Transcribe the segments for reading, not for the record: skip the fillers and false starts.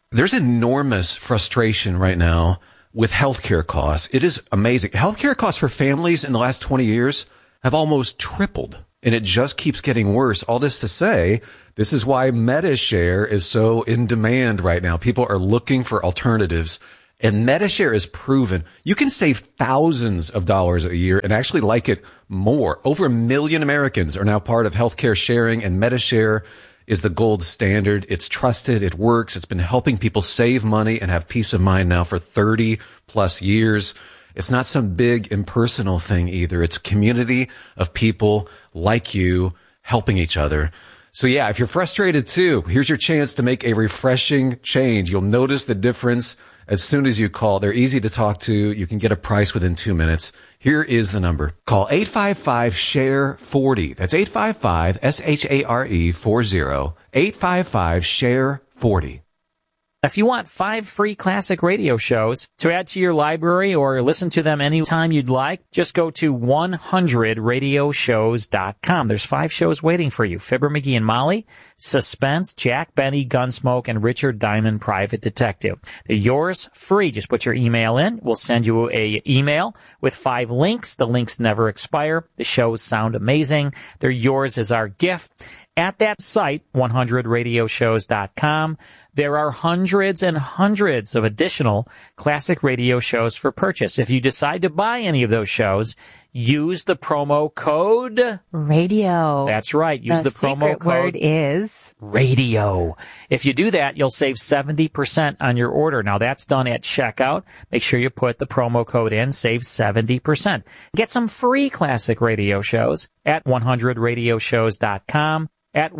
There's enormous frustration right now with healthcare costs. It is amazing. Healthcare costs for families in the last 20 years have almost tripled, and it just keeps getting worse. All this to say, this is why MediShare is so in demand right now. People are looking for alternatives, and MediShare is proven. You can save thousands of dollars a year and actually like it more. Over 1 million Americans are now part of healthcare sharing, and MediShare is the gold standard. It's trusted. It works. It's been helping people save money and have peace of mind now for 30 plus years. It's not some big impersonal thing either. It's a community of people like you helping each other. So yeah, if you're frustrated too, here's your chance to make a refreshing change. You'll notice the difference as soon as you call. They're easy to talk to. You can get a price within 2 minutes. Here is the number. Call 855-SHARE-40. That's 855-SHARE-40. 855-SHARE-40. If you want 5 free classic radio shows to add to your library or listen to them anytime you'd like, just go to 100radioshows.com. There's 5 shows waiting for you. Fibber, McGee and Molly, Suspense, Jack Benny, Gunsmoke, and Richard Diamond, Private Detective. They're yours free. Just put your email in. We'll send you a email with 5 links. The links never expire. The shows sound amazing. They're yours as our gift. At that site, 100radioshows.com, there are hundreds and hundreds of additional classic radio shows for purchase. If you decide to buy any of those shows, use the promo code radio. That's right. Use the promo code. The secret word is radio. If you do that, you'll save 70% on your order. Now that's done at checkout. Make sure you put the promo code in, save 70%. Get some free classic radio shows at 100radioshows.com, at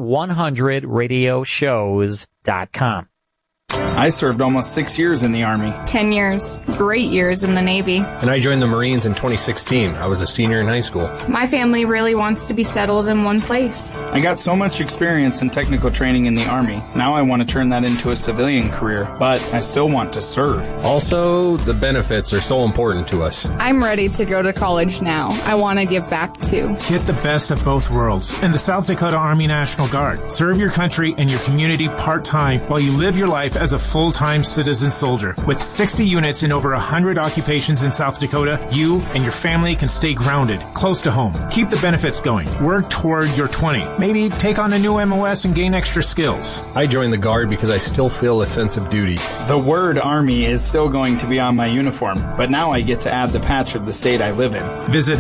100radioshows.com. I served almost 6 years in the Army. 10 years. Great years in the Navy. And I joined the Marines in 2016. I was a senior in high school. My family really wants to be settled in one place. I got so much experience and technical training in the Army. Now I want to turn that into a civilian career, but I still want to serve. Also, the benefits are so important to us. I'm ready to go to college now. I want to give back too. Get the best of both worlds in the South Dakota Army National Guard. Serve your country and your community part-time while you live your life as a full-time citizen soldier. With 60 units in over 100 occupations in South Dakota, you and your family can stay grounded, close to home. Keep the benefits going. Work toward your 20. Maybe take on a new MOS and gain extra skills. I joined the Guard because I still feel a sense of duty. The word Army is still going to be on my uniform, but now I get to add the patch of the state I live in. Visit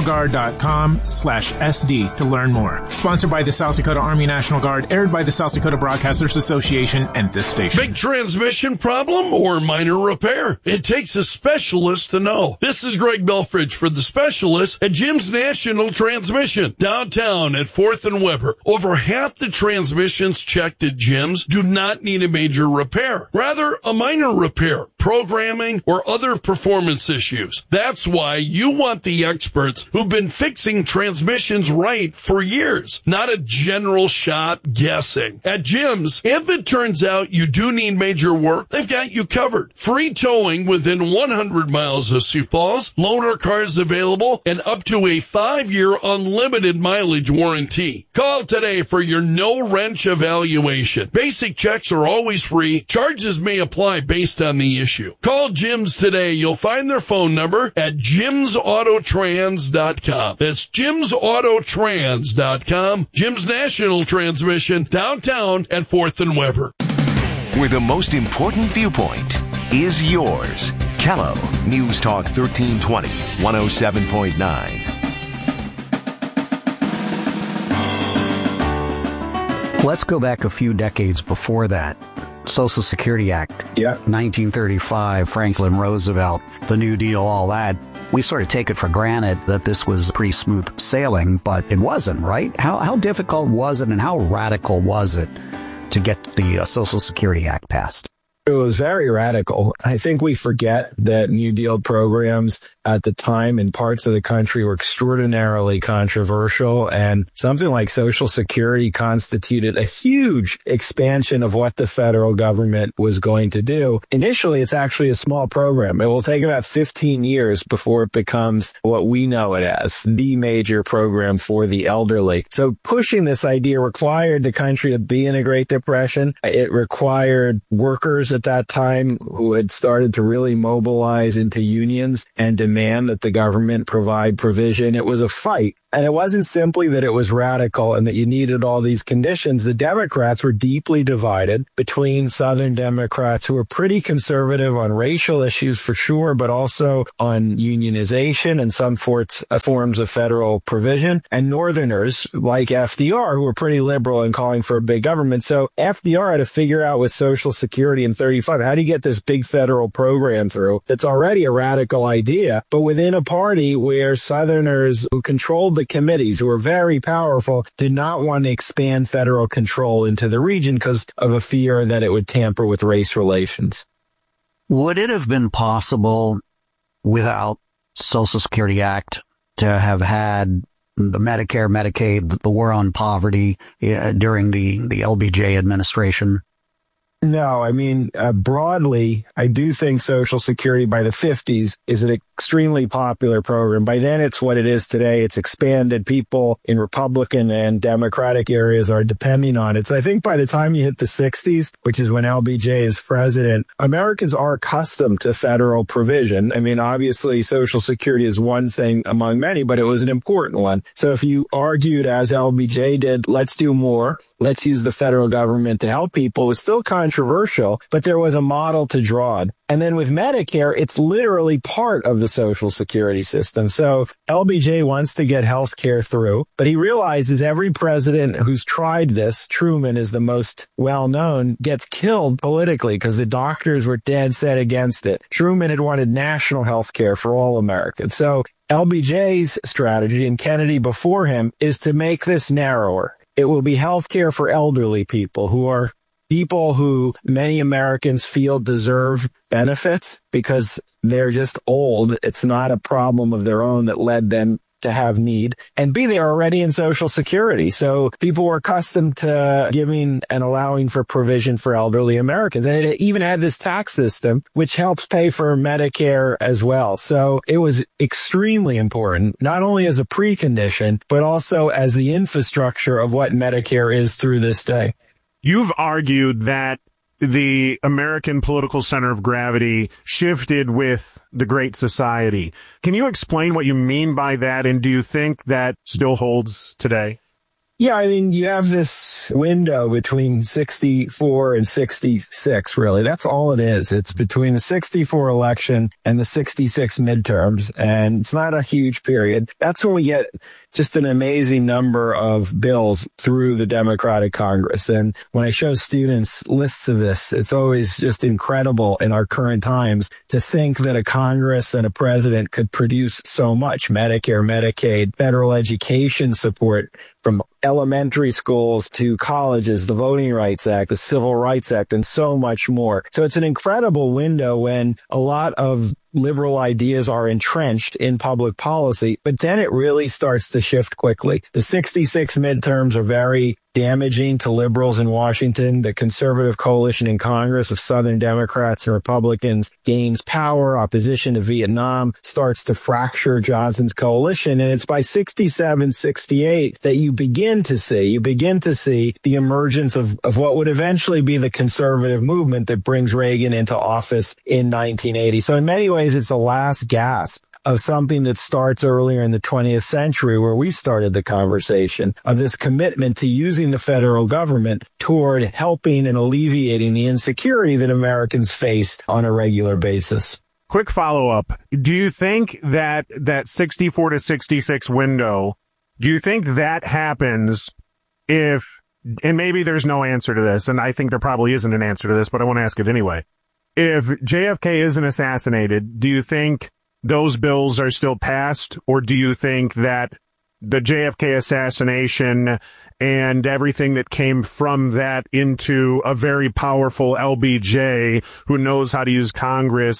nationalguard.com/SD to learn more. Sponsored by the South Dakota Army National Guard, aired by the South Dakota Broadcasters Association and this station. Big transmission problem or minor repair? It takes a specialist to know. This is Greg Belfridge for the specialist at Jim's National Transmission, downtown at 4th and Weber. Over half the transmissions checked at Jim's do not need a major repair, rather a minor repair, programming, or other performance issues. That's why you want the experts who've been fixing transmissions right for years, not a general shot guessing. At Jim's, if it turns out you do need major work, they've got you covered. Free towing within 100 miles of Sioux Falls, loaner cars available, and up to a 5-year unlimited mileage warranty. Call today for your no-wrench evaluation. Basic checks are always free. Charges may apply based on the issue. Call Jim's today. You'll find their phone number at jimsautotrans.com. That's jimsautotrans.com. Jim's National Transmission, downtown at 4th and Weber. Where the most important viewpoint is yours. Kello, News Talk 1320, 107.9. Let's go back a few decades before that. Social Security Act. Yeah. 1935, Franklin Roosevelt, the New Deal, all that. We sort of take it for granted that this was pretty smooth sailing, but it wasn't, right? How difficult was it and how radical was it to get the Social Security Act passed? It was very radical. I think we forget that New Deal programs at the time in parts of the country were extraordinarily controversial, and something like Social Security constituted a huge expansion of what the federal government was going to do. Initially, it's actually a small program. It will take about 15 years before it becomes what we know it as, the major program for the elderly. So pushing this idea required the country to be in a Great Depression. It required workers at that time who had started to really mobilize into unions and demand that the government provide provision. It was a fight. And it wasn't simply that it was radical and that you needed all these conditions. The Democrats were deeply divided between Southern Democrats who were pretty conservative on racial issues for sure, but also on unionization and some forms of federal provision, and Northerners like FDR who were pretty liberal and calling for a big government. So FDR had to figure out with Social Security in 35, how do you get this big federal program through that's already a radical idea, but within a party where Southerners who controlled the committees, who were very powerful, did not want to expand federal control into the region because of a fear that it would tamper with race relations. Would it have been possible without Social Security Act to have had the Medicare, Medicaid, the war on poverty during the LBJ administration? No, I mean, broadly, I do think Social Security by the 50s is an extremely popular program. By then, it's what it is today. It's expanded. People in Republican and Democratic areas are depending on it. So I think by the time you hit the 60s, which is when LBJ is president, Americans are accustomed to federal provision. I mean, obviously, Social Security is one thing among many, but it was an important one. So if you argued, as LBJ did, let's do more, let's use the federal government to help people, it's still controversial, but there was a model to draw on. And then with Medicare, it's literally part of the Social Security system. So LBJ wants to get health care through, but he realizes every president who's tried this, Truman is the most well-known, gets killed politically because the doctors were dead set against it. Truman had wanted national health care for all Americans. So LBJ's strategy, and Kennedy before him, is to make this narrower. It will be health care for elderly people who are people who many Americans feel deserve benefits because they're just old. It's not a problem of their own that led them to have need. And B, they're already in Social Security. So people were accustomed to giving and allowing for provision for elderly Americans. And it even had this tax system, which helps pay for Medicare as well. So it was extremely important, not only as a precondition, but also as the infrastructure of what Medicare is through this day. You've argued that the American political center of gravity shifted with the Great Society. Can you explain what you mean by that, and do you think that still holds today? Yeah, I mean, you have this window between 64 and 66, really. That's all it is. It's between the 64 election and the 66 midterms, and it's not a huge period. That's when we get just an amazing number of bills through the Democratic Congress. And when I show students lists of this, it's always just incredible in our current times to think that a Congress and a president could produce so much: Medicare, Medicaid, federal education support from elementary schools to colleges, the Voting Rights Act, the Civil Rights Act, and so much more. So it's an incredible window when a lot of liberal ideas are entrenched in public policy, but then it really starts to shift quickly. The 66 midterms are very damaging to liberals in Washington. The conservative coalition in Congress of Southern Democrats and Republicans gains power. Opposition to Vietnam starts to fracture Johnson's coalition. And it's by 67, 68 that you begin to see the emergence of what would eventually be the conservative movement that brings Reagan into office in 1980. So in many ways, it's a last gasp of something that starts earlier in the 20th century, where we started the conversation of this commitment to using the federal government toward helping and alleviating the insecurity that Americans face on a regular basis. Quick follow-up. Do you think that 64 to 66 window, do you think that happens if, and maybe there's no answer to this, and I think there probably isn't an answer to this, but I want to ask it anyway. If JFK isn't assassinated, do you think those bills are still passed, or do you think that the JFK assassination and everything that came from that into a very powerful LBJ who knows how to use Congress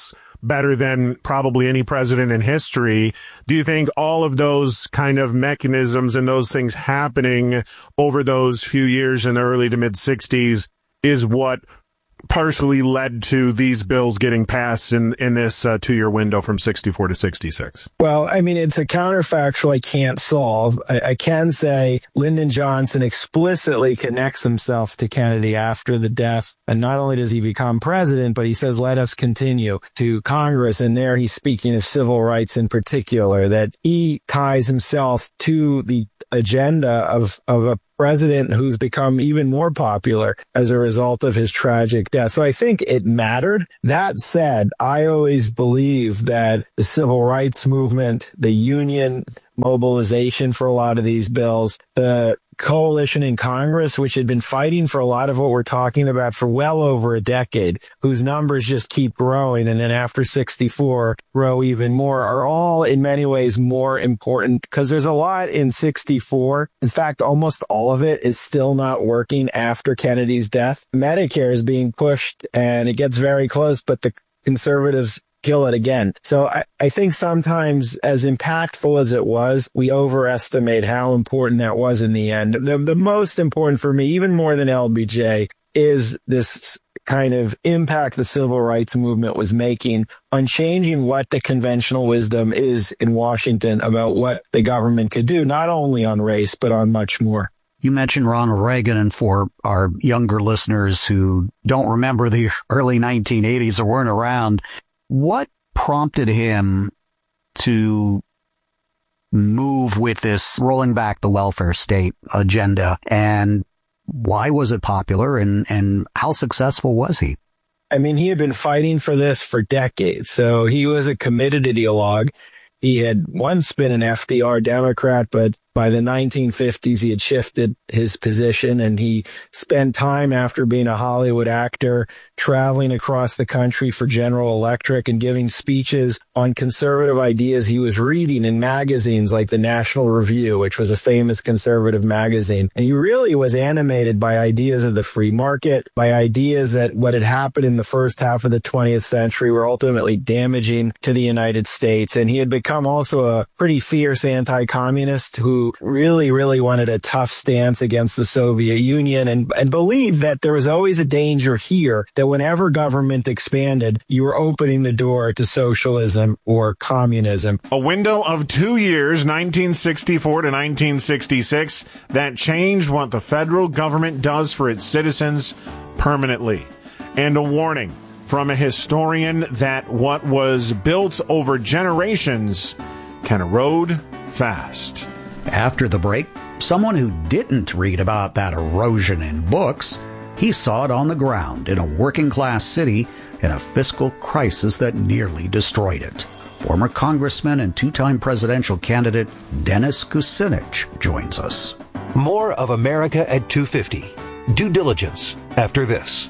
better than probably any president in history. Do you think all of those kind of mechanisms and those things happening over those few years in the early to mid 60s is what partially led to these bills getting passed in this 2-year window from 64 to 66? Well, I mean, it's a counterfactual I can't solve. I can say Lyndon Johnson explicitly connects himself to Kennedy after the death. And not only does he become president, but he says, let us continue to Congress. And there he's speaking of civil rights in particular, that he ties himself to the agenda of a president who's become even more popular as a result of his tragic death. So I think it mattered. That said, I always believe that the civil rights movement, the union mobilization for a lot of these bills, the coalition in Congress, which had been fighting for a lot of what we're talking about for well over a decade, whose numbers just keep growing, and then after 64 grow even more, are all in many ways more important because there's a lot in 64. In fact, almost all of it is still not working after Kennedy's death. Medicare is being pushed and it gets very close, but the conservatives kill it again. So I think sometimes, as impactful as it was, we overestimate how important that was in the end. The most important for me, even more than LBJ, is this kind of impact the civil rights movement was making on changing what the conventional wisdom is in Washington about what the government could do, not only on race, but on much more. You mentioned Ronald Reagan, and for our younger listeners who don't remember the early 1980s or weren't around, what prompted him to move with this rolling back the welfare state agenda, and why was it popular, and how successful was he? I mean, he had been fighting for this for decades, so he was a committed ideologue. He had once been an FDR Democrat, but by the 1950s, he had shifted his position, and he spent time after being a Hollywood actor traveling across the country for General Electric and giving speeches on conservative ideas he was reading in magazines like the National Review, which was a famous conservative magazine. And he really was animated by ideas of the free market, by ideas that what had happened in the first half of the 20th century were ultimately damaging to the United States. And he had become also a pretty fierce anti-communist who really wanted a tough stance against the Soviet Union and believed that there was always a danger here that whenever government expanded, you were opening the door to socialism or communism. A window of 2 years, 1964 to 1966, that changed what the federal government does for its citizens permanently. And a warning from a historian that what was built over generations can erode fast. After the break, someone who didn't read about that erosion in books, he saw it on the ground in a working-class city in a fiscal crisis that nearly destroyed it. Former Congressman and two-time presidential candidate Dennis Kucinich joins us. More of America at 2:50. Due diligence after this.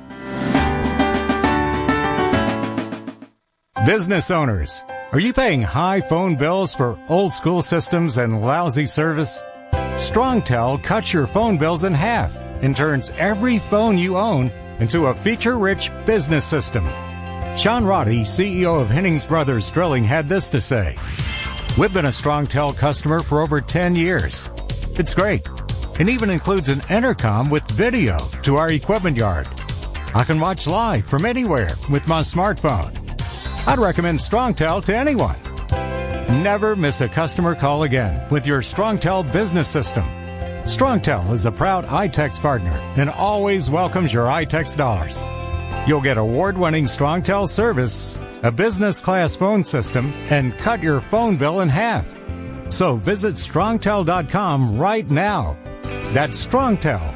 Business owners, are you paying high phone bills for old school systems and lousy service? StrongTel cuts your phone bills in half and turns every phone you own into a feature-rich business system. Sean Roddy, CEO of Hennings Brothers Drilling, had this to say: "We've been a StrongTel customer for over 10 years. It's great. It even includes an intercom with video to our equipment yard. I can watch live from anywhere with my smartphone. I'd recommend StrongTel to anyone. Never miss a customer call again with your StrongTel business system. StrongTel is a proud iTex partner and always welcomes your iTex dollars. You'll get award-winning StrongTel service, a business-class phone system, and cut your phone bill in half. So visit StrongTel.com right now. That's StrongTel,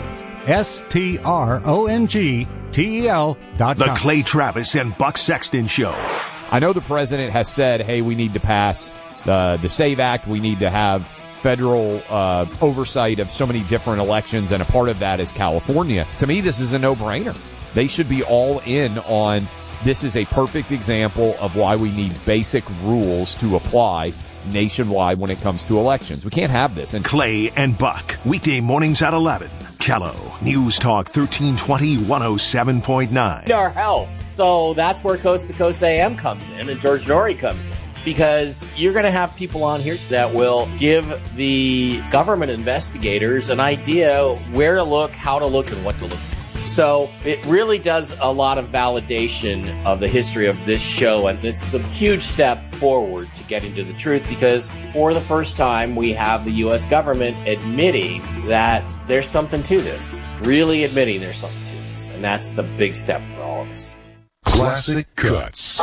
StrongTel.com. The Clay Travis and Buck Sexton Show. I know the president has said, hey, we need to pass the SAVE Act. We need to have federal oversight of so many different elections, and a part of that is California. To me, this is a no-brainer. They should be all in on this. Is a perfect example of why we need basic rules to apply nationwide when it comes to elections. We can't have this. And Clay and Buck, weekday mornings at 11. Monticello, News Talk 1320 107.9. Our health. So that's where Coast to Coast AM comes in and George Norrie comes in. Because you're going to have people on here that will give the government investigators an idea where to look, how to look, and what to look for. So it really does a lot of validation of the history of this show, and this is a huge step forward to getting to the truth, because for the first time we have the U.S. government admitting that there's something to this, really admitting there's something to this, and that's the big step for all of us. Classic Cuts.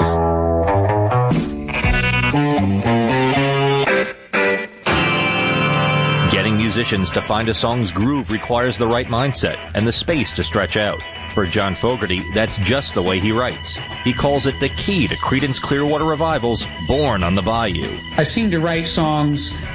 Getting musicians to find a song's groove requires the right mindset and the space to stretch out. For John Fogerty, that's just the way he writes. He calls it the key to Creedence Clearwater Revival's Born on the Bayou. I seem to write songs